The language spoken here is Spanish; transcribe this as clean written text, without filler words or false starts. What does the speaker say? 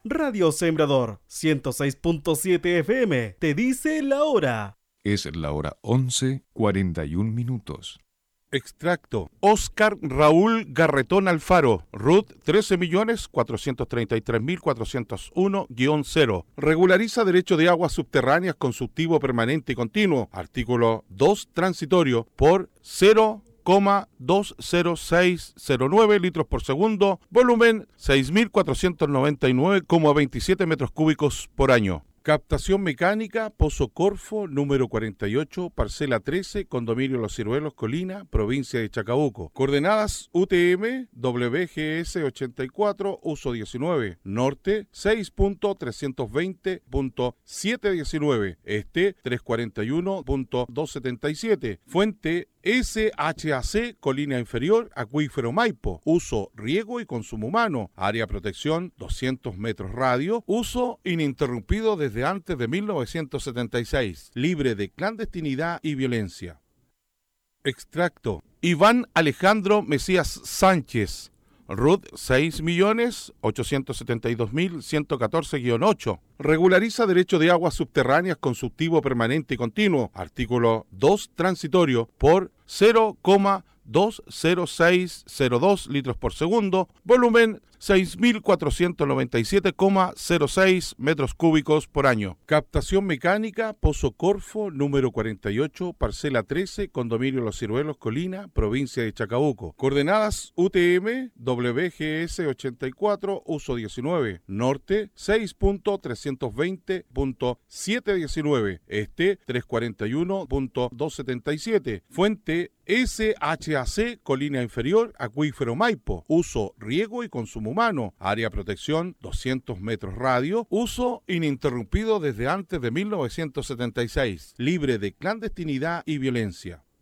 Radio Sembrador 106.7 FM te dice la hora. Es la hora 11:41. Extracto. Óscar Raúl Garretón Alfaro, RUT 13.433.401-0. Regulariza derecho de aguas subterráneas consultivo permanente y continuo. Artículo 2 transitorio por 0,20609 litros por segundo, volumen 6.499,27 metros cúbicos por año. Captación mecánica, Pozo Corfo, número 48, parcela 13, condominio Los Ciruelos, Colina, provincia de Chacabuco. Coordenadas UTM, WGS 84, uso 19, norte 6.320.719, este 341.277, fuente SHAC, Colina Inferior, Acuífero Maipo, uso riego y consumo humano, área protección 200 metros radio, uso ininterrumpido desde antes de 1976, libre de clandestinidad y violencia. Extracto. Iván Alejandro Mesías Sánchez, RUT 6.872.114-8. Regulariza derecho de aguas subterráneas consultivo permanente y continuo. Artículo 2 transitorio por 0,20602 litros por segundo, volumen 6.497,06 metros cúbicos por año. Captación mecánica, Pozo Corfo, número 48, parcela 13, condominio Los Ciruelos, Colina, provincia de Chacabuco. Coordenadas UTM, WGS 84, uso 19, norte 6.320.719, este 341.277, fuente SHAC, Colina Inferior, Acuífero Maipo, uso riego y consumo humano, área protección 200 metros radio, uso ininterrumpido desde antes de 1976, libre de clandestinidad y violencia.